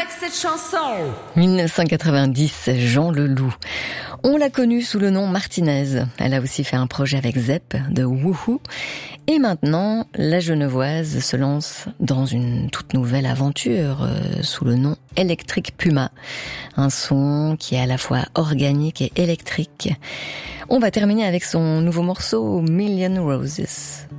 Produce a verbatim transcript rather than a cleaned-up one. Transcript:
cette chanson. dix-neuf cent quatre-vingt-dix, Jean Leloup. On l'a connue sous le nom Martinez. Elle a aussi fait un projet avec Zep de Woohoo. Et maintenant, la Genevoise se lance dans une toute nouvelle aventure euh, sous le nom Electric Puma. Un son qui est à la fois organique et électrique. On va terminer avec son nouveau morceau Million Roses.